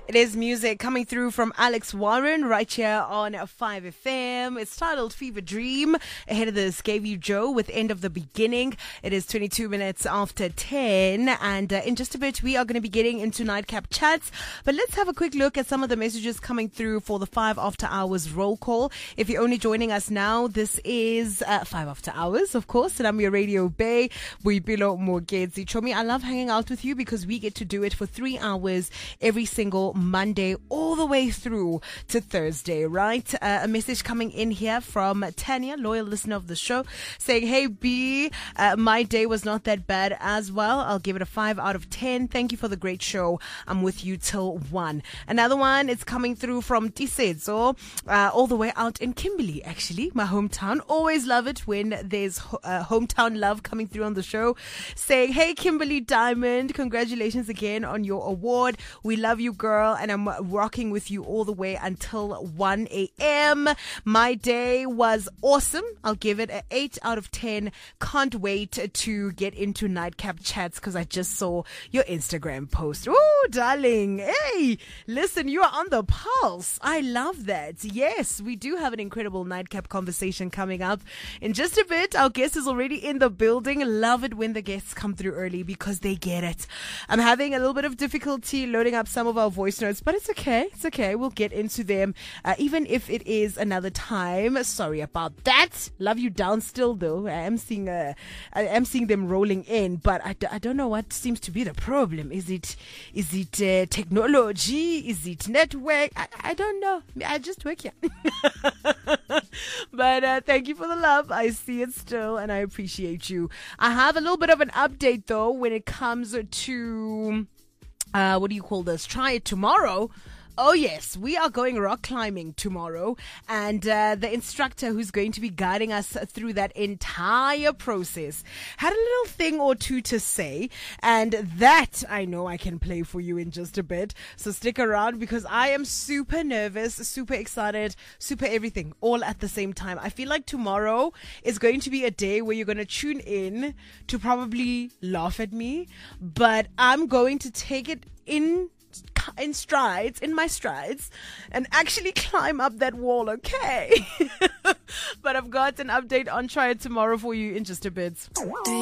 It is music coming through from Alex Warren right here on 5FM. It's titled Fever Dream. Ahead of this, gave you Joe with End of the Beginning. It is 22 minutes after 10. And in just a bit, we are going to be getting into Nightcap Chats. But let's have a quick look at some of the messages coming through for the 5 After Hours roll call. If you're only joining us now, this is 5 After Hours, of course. And I'm your Radio Bay. Boipelo Mogetsi. Chomi, I love hanging out with you because we get to do it for 3 hours every single Monday all the way through to Thursday, right? A message coming in here from Tanya, loyal listener of the show, saying, hey B, my day was not that bad as well. I'll give it a 5 out of 10. Thank you for the great show. I'm with you till 1. Another one is coming through from Tisetso, all the way out in Kimberley, actually, my hometown. Always love it when there's hometown love coming through on the show, saying, hey Kimberley Diamond, congratulations again on your award. We love you, girl, and I'm rocking with you all the way until 1 a.m. My day was awesome. I'll give it an 8 out of 10. Can't wait to get into Nightcap Chats because I just saw your Instagram post. Oh, darling. Hey, listen, you are on the pulse. I love that. Yes, we do have an incredible Nightcap conversation coming up in just a bit. Our guest is already in the building. Love it when the guests come through early because they get it. I'm having a little bit of difficulty loading up some of our voice notes, but it's okay. It's okay. We'll get into them, even if it is another time. Sorry about that. Love you down still, though. I am seeing them rolling in, but I don't know what seems to be the problem. Is it technology? Is it network? I don't know. I just work here. But thank you for the love. I see it still, and I appreciate you. I have a little bit of an update, though, when it comes to what do you call this? Try it tomorrow. Oh, yes, we are going rock climbing tomorrow, and the instructor who's going to be guiding us through that entire process had a little thing or two to say, and that I know I can play for you in just a bit. So stick around because I am super nervous, super excited, super everything, all at the same time. I feel like tomorrow is going to be a day where you're going to tune in to probably laugh at me, but I'm going to take it in my strides, and actually climb up that wall, okay? But I've got an update on Try It Tomorrow for you in just a bit.